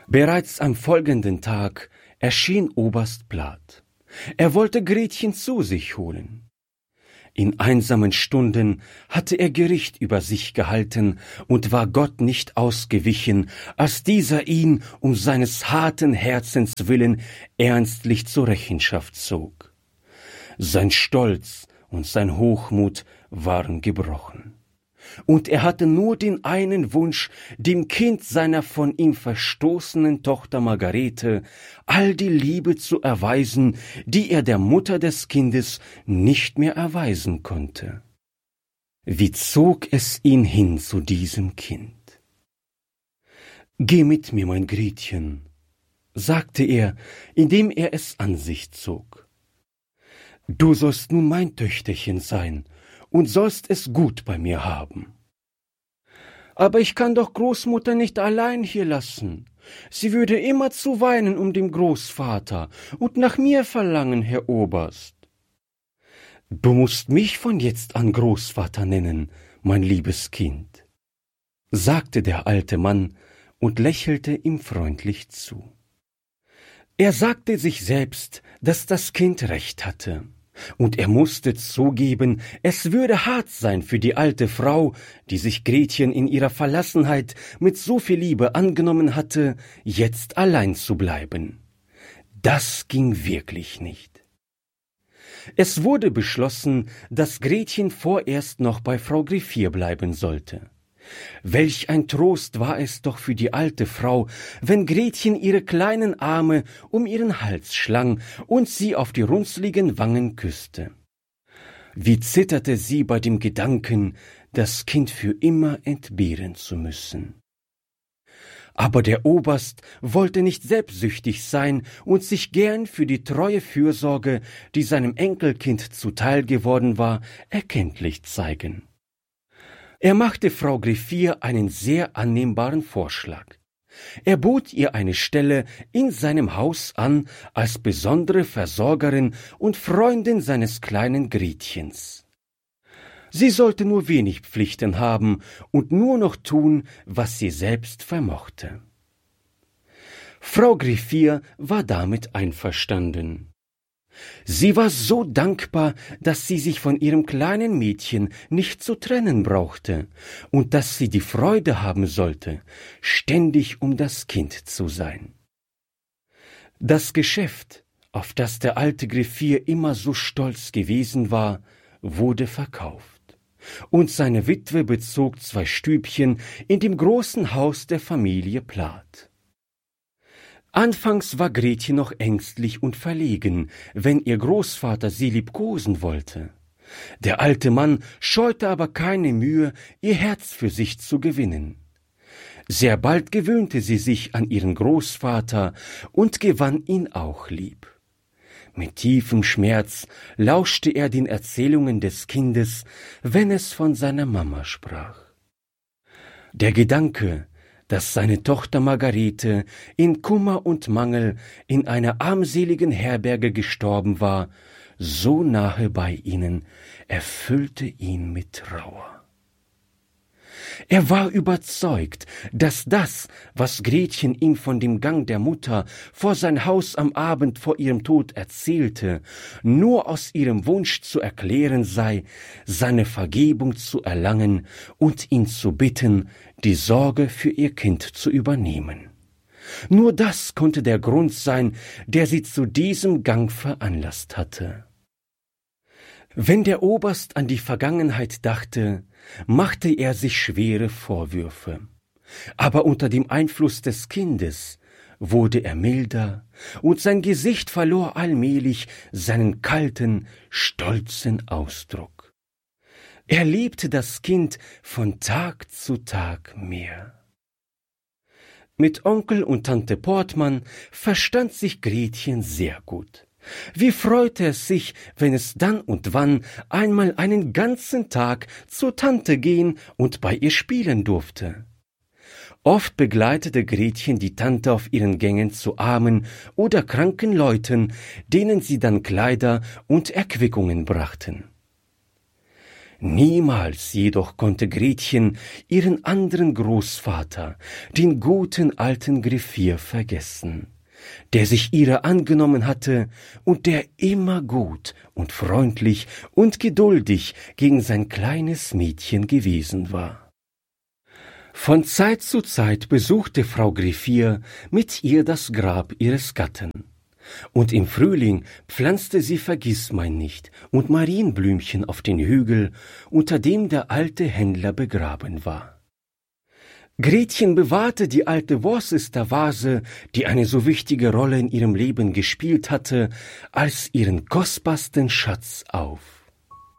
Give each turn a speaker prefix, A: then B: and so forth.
A: Bereits am folgenden Tag erschien Oberst Plath. Er wollte Gretchen zu sich holen. In einsamen Stunden hatte er Gericht über sich gehalten und war Gott nicht ausgewichen, als dieser ihn um seines harten Herzens willen ernstlich zur Rechenschaft zog. Sein Stolz und sein Hochmut waren gebrochen. Und er hatte nur den einen Wunsch, dem Kind seiner von ihm verstoßenen Tochter Margarete all die Liebe zu erweisen, die er der Mutter des Kindes nicht mehr erweisen konnte. Wie zog es ihn hin zu diesem Kind? »Geh mit mir, mein Gretchen«, sagte er, indem er es an sich zog. »Du sollst nun mein Töchterchen sein und sollst es gut bei mir haben.« »Aber ich kann doch Großmutter nicht allein hier lassen. Sie würde immerzu weinen um den Großvater und nach mir verlangen, Herr Oberst.« »Du musst mich von jetzt an Großvater nennen, mein liebes Kind«, sagte der alte Mann und lächelte ihm freundlich zu. Er sagte sich selbst, dass das Kind recht hatte. Und er musste zugeben, es würde hart sein für die alte Frau, die sich Gretchen in ihrer Verlassenheit mit so viel Liebe angenommen hatte, jetzt allein zu bleiben. Das ging wirklich nicht. Es wurde beschlossen, dass Gretchen vorerst noch bei Frau Griffier bleiben sollte. Welch ein Trost war es doch für die alte Frau, wenn Gretchen ihre kleinen Arme um ihren Hals schlang und sie auf die runzligen Wangen küsste. Wie zitterte sie bei dem Gedanken, das Kind für immer entbehren zu müssen. Aber der Oberst wollte nicht selbstsüchtig sein und sich gern für die treue Fürsorge, die seinem Enkelkind zuteil geworden war, erkenntlich zeigen. Er machte Frau Griffier einen sehr annehmbaren Vorschlag. Er bot ihr eine Stelle in seinem Haus an als besondere Versorgerin und Freundin seines kleinen Gretchens. Sie sollte nur wenig Pflichten haben und nur noch tun, was sie selbst vermochte. Frau Griffier war damit einverstanden. Sie war so dankbar, dass sie sich von ihrem kleinen Mädchen nicht zu trennen brauchte und dass sie die Freude haben sollte, ständig um das Kind zu sein. Das Geschäft, auf das der alte Griffier immer so stolz gewesen war, wurde verkauft, und seine Witwe bezog 2 Stübchen in dem großen Haus der Familie Plath. Anfangs war Gretchen noch ängstlich und verlegen, wenn ihr Großvater sie liebkosen wollte. Der alte Mann scheute aber keine Mühe, ihr Herz für sich zu gewinnen. Sehr bald gewöhnte sie sich an ihren Großvater und gewann ihn auch lieb. Mit tiefem Schmerz lauschte er den Erzählungen des Kindes, wenn es von seiner Mama sprach. Der Gedanke, dass seine Tochter Margarete in Kummer und Mangel in einer armseligen Herberge gestorben war, so nahe bei ihnen, erfüllte ihn mit Trauer. Er war überzeugt, dass das, was Gretchen ihm von dem Gang der Mutter vor sein Haus am Abend vor ihrem Tod erzählte, nur aus ihrem Wunsch zu erklären sei, seine Vergebung zu erlangen und ihn zu bitten, die Sorge für ihr Kind zu übernehmen. Nur das konnte der Grund sein, der sie zu diesem Gang veranlasst hatte. Wenn der Oberst an die Vergangenheit dachte, machte er sich schwere Vorwürfe. Aber unter dem Einfluss des Kindes wurde er milder, und sein Gesicht verlor allmählich seinen kalten, stolzen Ausdruck. Er liebte das Kind von Tag zu Tag mehr. Mit Onkel und Tante Portmann verstand sich Gretchen sehr gut. Wie freute es sich, wenn es dann und wann einmal einen ganzen Tag zur Tante gehen und bei ihr spielen durfte. Oft begleitete Gretchen die Tante auf ihren Gängen zu armen oder kranken Leuten, denen sie dann Kleider und Erquickungen brachten. Niemals jedoch konnte Gretchen ihren anderen Großvater, den guten alten Griffier, vergessen, der sich ihrer angenommen hatte und der immer gut und freundlich und geduldig gegen sein kleines Mädchen gewesen war. Von Zeit zu Zeit besuchte Frau Griffier mit ihr das Grab ihres Gatten. Und im Frühling pflanzte sie Vergissmeinnicht und Marienblümchen auf den Hügel, unter dem der alte Händler begraben war. Gretchen bewahrte die alte Worcester-Vase, die eine so wichtige Rolle in ihrem Leben gespielt hatte, als ihren kostbarsten Schatz auf.